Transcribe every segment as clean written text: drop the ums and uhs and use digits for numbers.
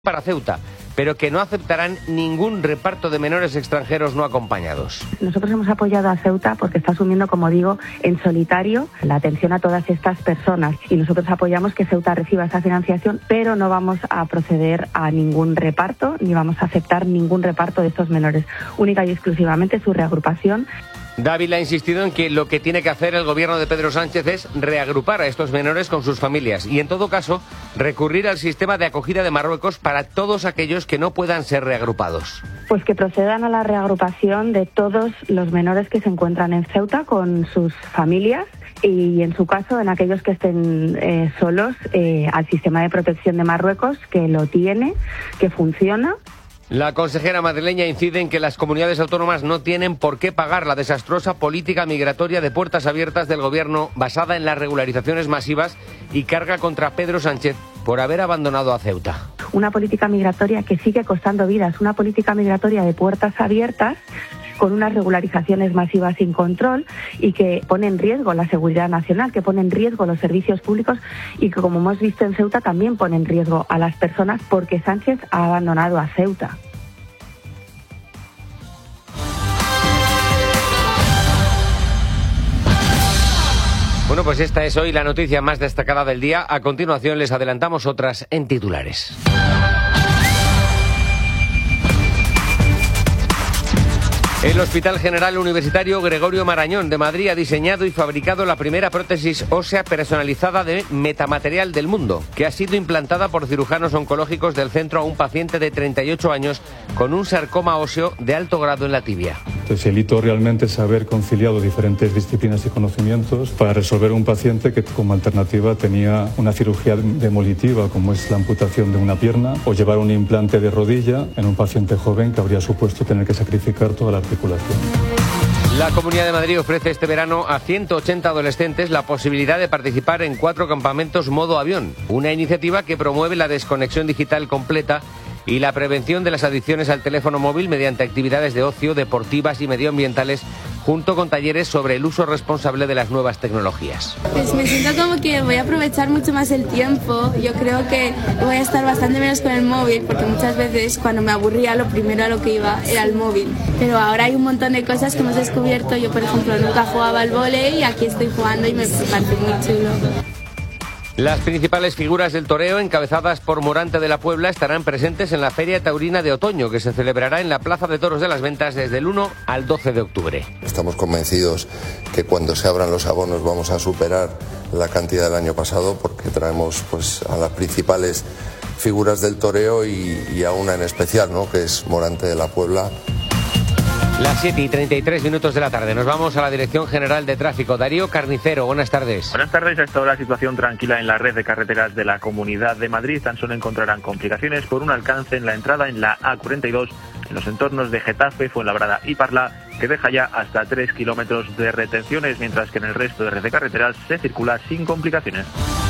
para Ceuta, pero que no aceptarán ningún reparto de menores extranjeros no acompañados. Nosotros hemos apoyado a Ceuta porque está asumiendo, como digo, en solitario la atención a todas estas personas, y nosotros apoyamos que Ceuta reciba esa financiación, pero no vamos a proceder a ningún reparto ni vamos a aceptar ningún reparto de estos menores, única y exclusivamente su reagrupación. Dávila ha insistido en que lo que tiene que hacer el gobierno de Pedro Sánchez es reagrupar a estos menores con sus familias y, en todo caso, recurrir al sistema de acogida de Marruecos para todos aquellos que no puedan ser reagrupados. Pues que procedan a la reagrupación de todos los menores que se encuentran en Ceuta con sus familias y, en su caso, en aquellos que estén solos, al sistema de protección de Marruecos, que lo tiene, que funciona. La consejera madrileña incide en que las comunidades autónomas no tienen por qué pagar la desastrosa política migratoria de puertas abiertas del gobierno basada en las regularizaciones masivas y carga contra Pedro Sánchez por haber abandonado a Ceuta. Una política migratoria que sigue costando vidas, una política migratoria de puertas abiertas con unas regularizaciones masivas sin control y que pone en riesgo la seguridad nacional, que pone en riesgo los servicios públicos y que, como hemos visto en Ceuta, también pone en riesgo a las personas porque Sánchez ha abandonado a Ceuta. Bueno, pues esta es hoy la noticia más destacada del día. A continuación les adelantamos otras en titulares. El Hospital General Universitario Gregorio Marañón de Madrid ha diseñado y fabricado la primera prótesis ósea personalizada de metamaterial del mundo, que ha sido implantada por cirujanos oncológicos del centro a un paciente de 38 años con un sarcoma óseo de alto grado en la tibia. Entonces, el hito realmente es haber conciliado diferentes disciplinas y conocimientos para resolver un paciente que como alternativa tenía una cirugía demolitiva, como es la amputación de una pierna, o llevar un implante de rodilla en un paciente joven que habría supuesto tener que sacrificar toda la articulación. La Comunidad de Madrid ofrece este verano a 180 adolescentes la posibilidad de participar en 4 campamentos modo avión, una iniciativa que promueve la desconexión digital completa y la prevención de las adicciones al teléfono móvil mediante actividades de ocio, deportivas y medioambientales, junto con talleres sobre el uso responsable de las nuevas tecnologías. Pues me siento como que voy a aprovechar mucho más el tiempo. Yo creo que voy a estar bastante menos con el móvil, porque muchas veces cuando me aburría lo primero a lo que iba era el móvil. Pero ahora hay un montón de cosas que hemos descubierto. Yo, por ejemplo, nunca jugaba al vóley y aquí estoy jugando y me parece muy chulo. Las principales figuras del toreo, encabezadas por Morante de la Puebla, estarán presentes en la Feria Taurina de Otoño, que se celebrará en la Plaza de Toros de las Ventas desde el 1 al 12 de octubre. Estamos convencidos que cuando se abran los abonos vamos a superar la cantidad del año pasado, porque traemos pues a las principales figuras del toreo y a una en especial, ¿no?, que es Morante de la Puebla. Las 7:33 de la tarde. Nos vamos a la Dirección General de Tráfico. Darío Carnicero, buenas tardes. Buenas tardes. A esta hora situación tranquila en la red de carreteras de la Comunidad de Madrid. Tan solo encontrarán complicaciones por un alcance en la entrada en la A42 en los entornos de Getafe, Fuenlabrada y Parla, que deja ya hasta 3 kilómetros de retenciones, mientras que en el resto de red de carreteras se circula sin complicaciones.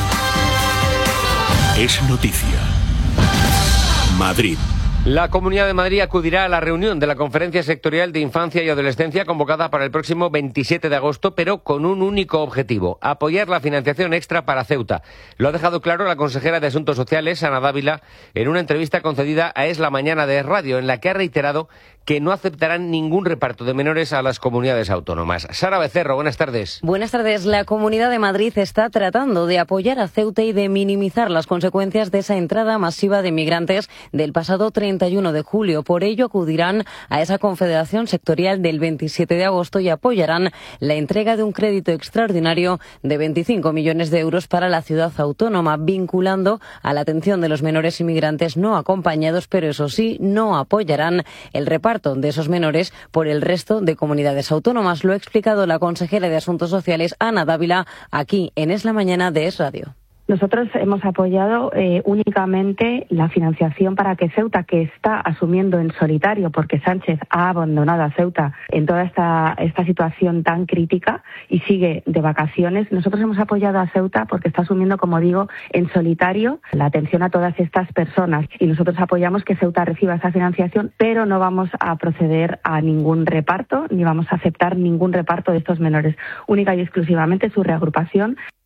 Es noticia. Madrid. La Comunidad de Madrid acudirá a la reunión de la Conferencia Sectorial de Infancia y Adolescencia convocada para el próximo 27 de agosto, pero con un único objetivo: apoyar la financiación extra para Ceuta. Lo ha dejado claro la consejera de Asuntos Sociales, Ana Dávila, en una entrevista concedida a Es la Mañana de Radio, en la que ha reiterado que no aceptarán ningún reparto de menores a las comunidades autónomas. Sara Becerro, buenas tardes. Buenas tardes. La Comunidad de Madrid está tratando de apoyar a Ceuta y de minimizar las consecuencias de esa entrada masiva de migrantes del pasado 31 de julio. Por ello, acudirán a esa confederación sectorial del 27 de agosto y apoyarán la entrega de un crédito extraordinario de 25 millones de euros para la ciudad autónoma, vinculando a la atención de los menores inmigrantes no acompañados, pero eso sí, no apoyarán el reparto de esos menores por el resto de comunidades autónomas. Lo ha explicado la consejera de Asuntos Sociales, Ana Dávila, aquí en Es la Mañana de Es Radio. Nosotros hemos apoyado únicamente la financiación para que Ceuta, que está asumiendo en solitario, porque Sánchez ha abandonado a Ceuta en toda esta situación tan crítica y sigue de vacaciones, nosotros hemos apoyado a Ceuta porque está asumiendo, como digo, en solitario la atención a todas estas personas, y nosotros apoyamos que Ceuta reciba esa financiación, pero no vamos a proceder a ningún reparto ni vamos a aceptar ningún reparto de estos menores, única y exclusivamente su reagrupación.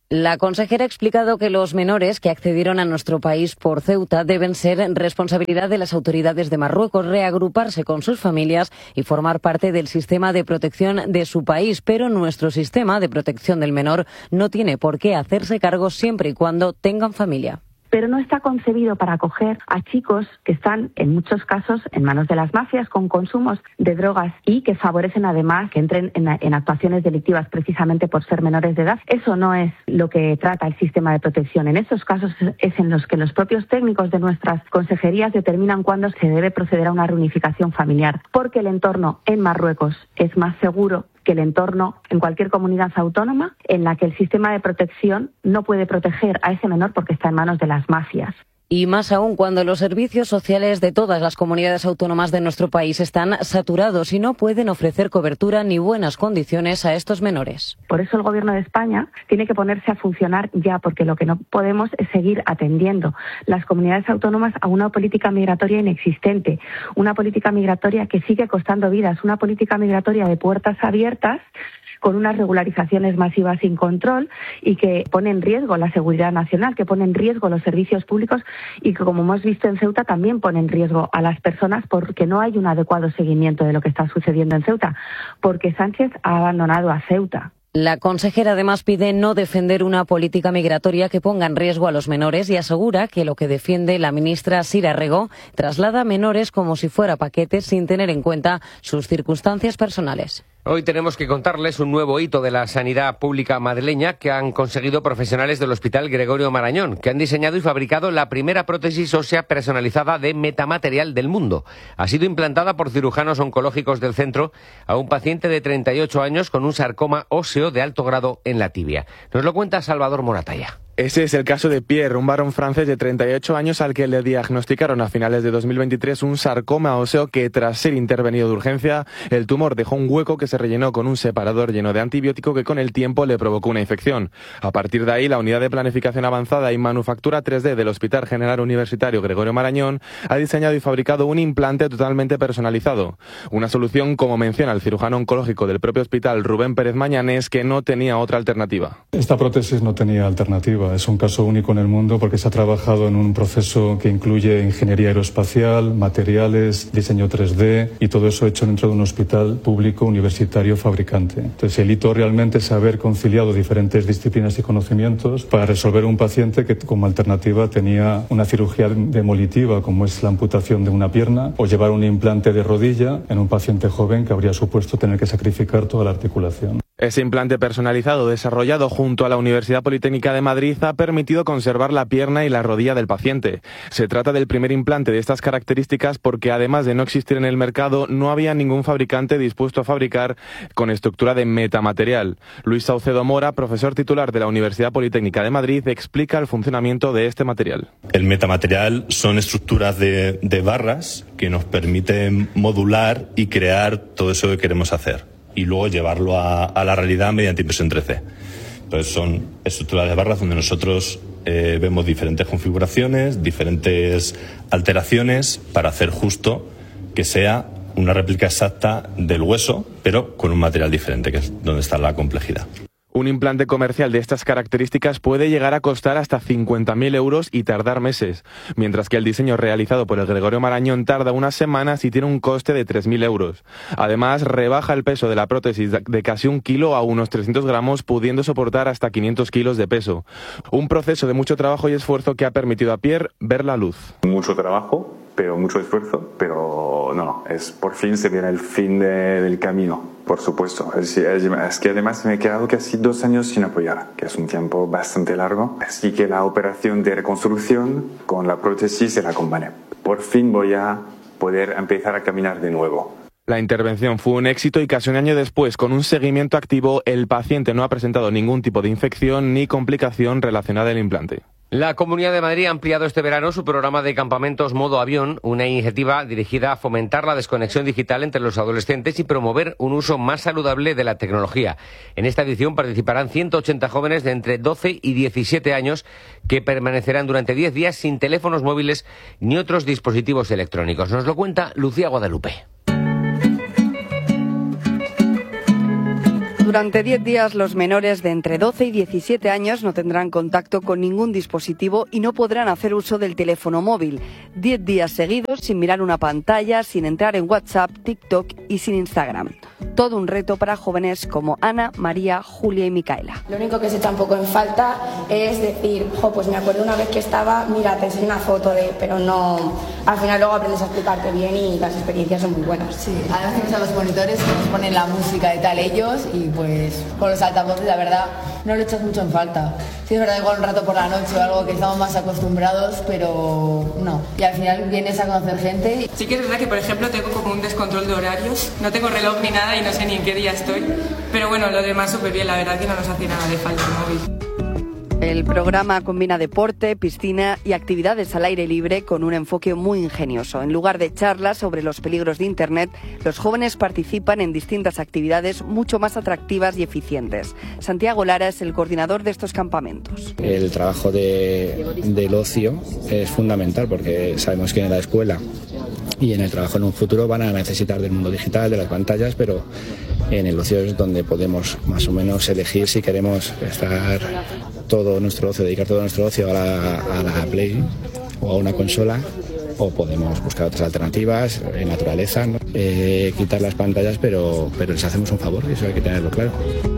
La consejera ha explicado que los menores que accedieron a nuestro país por Ceuta deben ser responsabilidad de las autoridades de Marruecos, reagruparse con sus familias y formar parte del sistema de protección de su país. Pero nuestro sistema de protección del menor no tiene por qué hacerse cargo siempre y cuando tengan familia. Pero no está concebido para acoger a chicos que están, en muchos casos, en manos de las mafias con consumos de drogas y que favorecen además que entren en actuaciones delictivas precisamente por ser menores de edad. Eso no es lo que trata el sistema de protección. En estos casos es en los que los propios técnicos de nuestras consejerías determinan cuándo se debe proceder a una reunificación familiar, porque el entorno en Marruecos es más seguro que el entorno en cualquier comunidad autónoma en la que el sistema de protección no puede proteger a ese menor porque está en manos de las mafias. Y más aún cuando los servicios sociales de todas las comunidades autónomas de nuestro país están saturados y no pueden ofrecer cobertura ni buenas condiciones a estos menores. Por eso el Gobierno de España tiene que ponerse a funcionar ya, porque lo que no podemos es seguir atendiendo las comunidades autónomas a una política migratoria inexistente, una política migratoria que sigue costando vidas, una política migratoria de puertas abiertas, con unas regularizaciones masivas sin control y que pone en riesgo la seguridad nacional, que pone en riesgo los servicios públicos y que, como hemos visto en Ceuta, también pone en riesgo a las personas porque no hay un adecuado seguimiento de lo que está sucediendo en Ceuta, porque Sánchez ha abandonado a Ceuta. La consejera además pide no defender una política migratoria que ponga en riesgo a los menores y asegura que lo que defiende la ministra Sira Rego traslada a menores como si fuera paquetes sin tener en cuenta sus circunstancias personales. Hoy tenemos que contarles un nuevo hito de la sanidad pública madrileña que han conseguido profesionales del Hospital Gregorio Marañón, que han diseñado y fabricado la primera prótesis ósea personalizada de metamaterial del mundo. Ha sido implantada por cirujanos oncológicos del centro a un paciente de 38 años con un sarcoma óseo de alto grado en la tibia. Nos lo cuenta Salvador Moratalla. Ese es el caso de Pierre, un varón francés de 38 años al que le diagnosticaron a finales de 2023 un sarcoma óseo que, tras ser intervenido de urgencia, el tumor dejó un hueco que se rellenó con un separador lleno de antibiótico que con el tiempo le provocó una infección. A partir de ahí, la Unidad de Planificación Avanzada y Manufactura 3D del Hospital General Universitario Gregorio Marañón ha diseñado y fabricado un implante totalmente personalizado. Una solución, como menciona el cirujano oncológico del propio hospital, Rubén Pérez Mañanés, que no tenía otra alternativa. Esta prótesis no tenía alternativa. Es un caso único en el mundo porque se ha trabajado en un proceso que incluye ingeniería aeroespacial, materiales, diseño 3D y todo eso hecho dentro de un hospital público universitario fabricante. Entonces el hito realmente es haber conciliado diferentes disciplinas y conocimientos para resolver un paciente que como alternativa tenía una cirugía demolitiva como es la amputación de una pierna o llevar un implante de rodilla en un paciente joven que habría supuesto tener que sacrificar toda la articulación. Ese implante personalizado desarrollado junto a la Universidad Politécnica de Madrid ha permitido conservar la pierna y la rodilla del paciente. Se trata del primer implante de estas características porque, además de no existir en el mercado, no había ningún fabricante dispuesto a fabricar con estructura de metamaterial. Luis Saucedo Mora, profesor titular de la Universidad Politécnica de Madrid, explica el funcionamiento de este material. El metamaterial son estructuras de barras que nos permiten modular y crear todo eso que queremos hacer y luego llevarlo a la realidad mediante impresión 3D. Entonces son estructuras de barras donde nosotros vemos diferentes configuraciones, diferentes alteraciones para hacer justo que sea una réplica exacta del hueso, pero con un material diferente, que es donde está la complejidad. Un implante comercial de estas características puede llegar a costar hasta 50.000 euros y tardar meses, mientras que el diseño realizado por el Gregorio Marañón tarda unas semanas y tiene un coste de 3.000 euros. Además, rebaja el peso de la prótesis de casi 1 kilo a unos 300 gramos, pudiendo soportar hasta 500 kilos de peso. Un proceso de mucho trabajo y esfuerzo que ha permitido a Pierre ver la luz. Mucho trabajo, pero mucho esfuerzo, pero no, por fin se viene el fin del camino. Por supuesto, es que además me he quedado casi 2 años sin apoyar, que es un tiempo bastante largo. Así que la operación de reconstrucción con la prótesis se la acompañé. Por fin voy a poder empezar a caminar de nuevo. La intervención fue un éxito y casi un año después, con un seguimiento activo, el paciente no ha presentado ningún tipo de infección ni complicación relacionada al implante. La Comunidad de Madrid ha ampliado este verano su programa de campamentos modo avión, una iniciativa dirigida a fomentar la desconexión digital entre los adolescentes y promover un uso más saludable de la tecnología. En esta edición participarán 180 jóvenes de entre 12 y 17 años que permanecerán durante 10 días sin teléfonos móviles ni otros dispositivos electrónicos. Nos lo cuenta Lucía Guadalupe. Durante 10 días los menores de entre 12 y 17 años no tendrán contacto con ningún dispositivo y no podrán hacer uso del teléfono móvil. 10 días seguidos sin mirar una pantalla, sin entrar en WhatsApp, TikTok y sin Instagram. Todo un reto para jóvenes como Ana, María, Julia y Micaela. Lo único que se echa un poco en falta es decir, pues me acuerdo una vez que estaba, mira, te enseño una foto de... Pero no, al final luego aprendes a explicarte bien y las experiencias son muy buenas. Sí, además tenemos a los monitores que nos ponen la música y tal ellos y pues con los altavoces la verdad no lo echas mucho en falta. Sí es verdad, igual un rato por la noche o algo que estamos más acostumbrados, pero no. Y al final vienes a conocer gente. Sí que es verdad que, por ejemplo, tengo como un descontrol de horarios. No tengo reloj ni nada y no sé ni en qué día estoy. Pero bueno, lo demás súper bien, la verdad que no nos hace nada de falta el móvil. El programa combina deporte, piscina y actividades al aire libre con un enfoque muy ingenioso. En lugar de charlas sobre los peligros de Internet, los jóvenes participan en distintas actividades mucho más atractivas y eficientes. Santiago Lara es el coordinador de estos campamentos. El trabajo del ocio es fundamental porque sabemos que en la escuela y en el trabajo en un futuro van a necesitar del mundo digital, de las pantallas, pero en el ocio es donde podemos más o menos elegir si queremos estar todo nuestro ocio, dedicar todo nuestro ocio a la Play o a una consola, o podemos buscar otras alternativas en naturaleza, ¿no? Quitar las pantallas, pero les hacemos un favor y eso hay que tenerlo claro.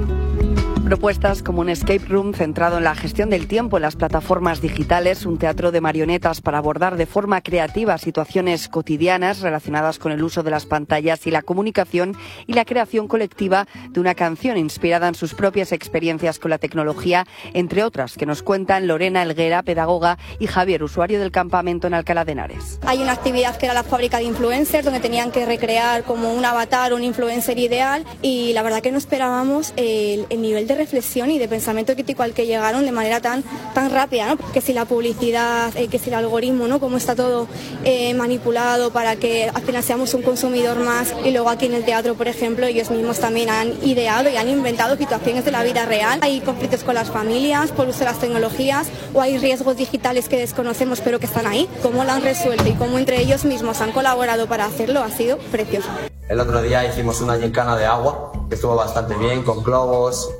Propuestas como un escape room centrado en la gestión del tiempo en las plataformas digitales, un teatro de marionetas para abordar de forma creativa situaciones cotidianas relacionadas con el uso de las pantallas y la comunicación, y la creación colectiva de una canción inspirada en sus propias experiencias con la tecnología, entre otras que nos cuentan Lorena Helguera, pedagoga, y Javier, usuario del campamento en Alcalá de Henares. Hay una actividad que era la fábrica de influencers, donde tenían que recrear como un avatar, un influencer ideal, y la verdad que no esperábamos el nivel de reflexión y de pensamiento crítico al que llegaron de manera tan rápida, ¿no? Que si la publicidad, que si el algoritmo, ¿no? Cómo está todo manipulado para que al final seamos un consumidor más. Y luego aquí en el teatro, por ejemplo, ellos mismos también han ideado y han inventado situaciones de la vida real. Hay conflictos con las familias por uso de las tecnologías, o hay riesgos digitales que desconocemos pero que están ahí. Cómo lo han resuelto y cómo entre ellos mismos han colaborado para hacerlo ha sido precioso. El otro día hicimos una gincana de agua que estuvo bastante bien, con globos,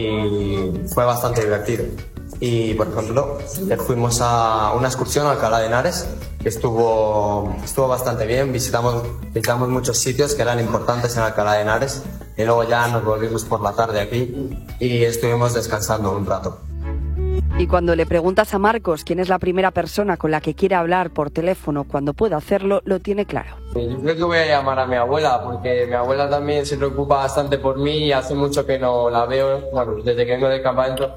y fue bastante divertido. Y por ejemplo, fuimos a una excursión a Alcalá de Henares que estuvo bastante bien. Visitamos muchos sitios que eran importantes en Alcalá de Henares y luego ya nos volvimos por la tarde aquí y estuvimos descansando un rato. Y cuando le preguntas a Marcos quién es la primera persona con la que quiere hablar por teléfono cuando pueda hacerlo, lo tiene claro. Yo creo que voy a llamar a mi abuela, porque mi abuela también se preocupa bastante por mí y hace mucho que no la veo, bueno, desde que vengo del campamento,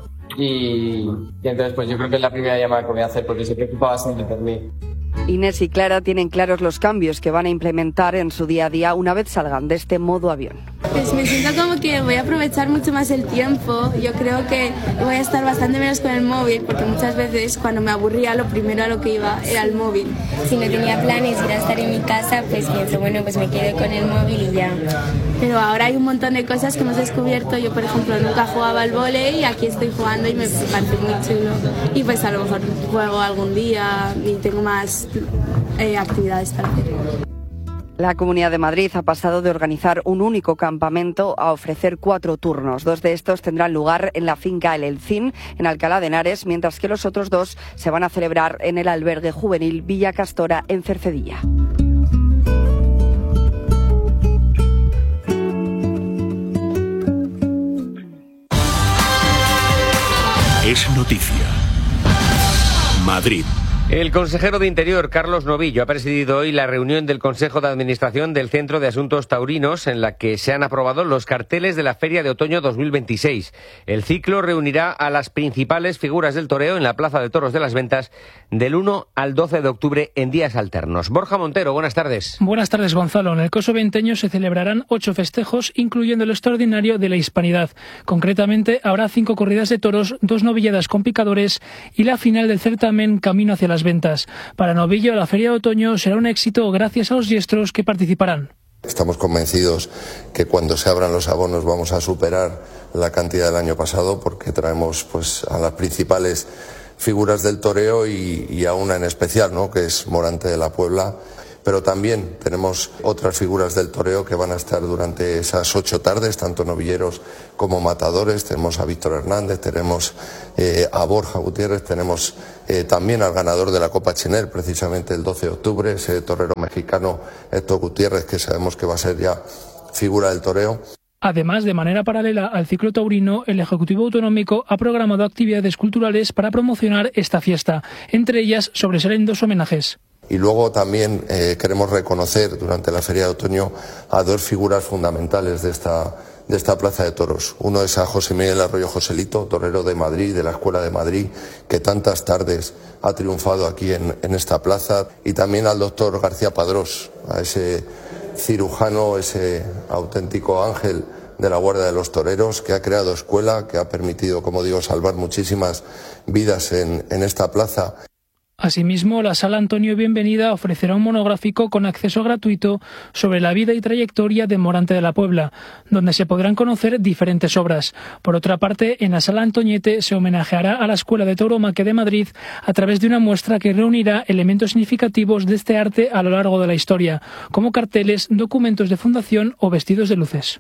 y entonces pues yo creo que es la primera llamada que voy a hacer porque se preocupa bastante por mí. Inés y Clara tienen claros los cambios que van a implementar en su día a día una vez salgan de este modo avión. Pues me siento como que voy a aprovechar mucho más el tiempo. Yo creo que voy a estar bastante menos con el móvil, porque muchas veces cuando me aburría lo primero a lo que iba era el móvil. Si no tenía planes de ir a estar en mi casa, pues pienso, bueno, pues me quedo con el móvil y ya. Pero ahora hay un montón de cosas que hemos descubierto. Yo, por ejemplo, nunca jugaba al vóley y aquí estoy jugando y me parece muy chulo. Y pues a lo mejor juego algún día y tengo más actividades para hacer. La Comunidad de Madrid ha pasado de organizar un único campamento a ofrecer 4 turnos. 2 de estos tendrán lugar en la finca El Elcín, en Alcalá de Henares, mientras que los otros 2 se van a celebrar en el albergue juvenil Villa Castora, en Cercedilla. Es noticia. Madrid. El consejero de Interior, Carlos Novillo, ha presidido hoy la reunión del Consejo de Administración del Centro de Asuntos Taurinos, en la que se han aprobado los carteles de la Feria de Otoño 2026. El ciclo reunirá a las principales figuras del toreo en la Plaza de Toros de las Ventas del 1 al 12 de octubre en días alternos. Borja Montero, buenas tardes. Buenas tardes, Gonzalo. En el Coso Venteño se celebrarán 8 festejos, incluyendo el extraordinario de la Hispanidad. Concretamente, habrá 5 corridas de toros, 2 novilladas con picadores y la final del certamen Camino hacia las Ventas. Para Novillo, la Feria de Otoño será un éxito gracias a los diestros que participarán. Estamos convencidos que cuando se abran los abonos vamos a superar la cantidad del año pasado, porque traemos pues a las principales figuras del toreo y a una en especial, ¿no?, que es Morante de la Puebla. pero también tenemos otras figuras del toreo que van a estar durante esas 8 tardes, tanto novilleros como matadores. Tenemos a Víctor Hernández, tenemos a Borja Gutiérrez, tenemos también al ganador de la Copa Chinel, precisamente el 12 de octubre, ese torero mexicano Héctor Gutiérrez, que sabemos que va a ser ya figura del toreo. Además, de manera paralela al ciclo taurino, el Ejecutivo Autonómico ha programado actividades culturales para promocionar esta fiesta. Entre ellas sobresalen 2 homenajes. Y luego también queremos reconocer durante la Feria de Otoño a 2 figuras fundamentales de esta plaza de toros. Uno es a José Miguel Arroyo Joselito, torero de Madrid, de la Escuela de Madrid, que tantas tardes ha triunfado aquí en esta plaza. Y también al doctor García Padrós, a ese cirujano, ese auténtico ángel de la Guardia de los Toreros, que ha creado escuela, que ha permitido, como digo, salvar muchísimas vidas en esta plaza. Asimismo, la Sala Antonio Bienvenida ofrecerá un monográfico con acceso gratuito sobre la vida y trayectoria de Morante de la Puebla, donde se podrán conocer diferentes obras. Por otra parte, en la Sala Antoñete se homenajeará a la Escuela de Tauromaquia de Madrid a través de una muestra que reunirá elementos significativos de este arte a lo largo de la historia, como carteles, documentos de fundación o vestidos de luces.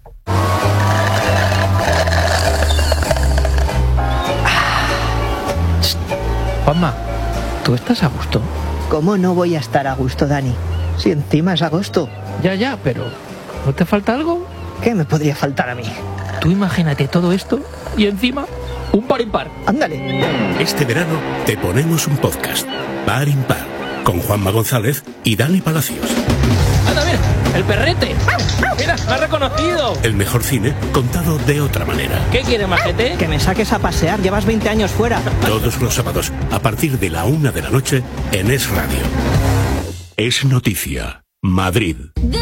Juanma, ¿tú estás a gusto? ¿Cómo no voy a estar a gusto, Dani? Si encima es agosto. Ya, pero ¿no te falta algo? ¿Qué me podría faltar a mí? Tú imagínate todo esto y encima un par impar. Ándale. Este verano te ponemos un podcast, Par Impar, con Juanma González y Dani Palacios. ¡Anda, mira! ¡El perrete! ¡Mira, me ha reconocido! El mejor cine contado de otra manera. ¿Qué quieres, majete? Que me saques a pasear, llevas 20 años fuera. Todos los sábados, a partir de la 1 de la noche, en Es Radio. Es Noticia, Madrid.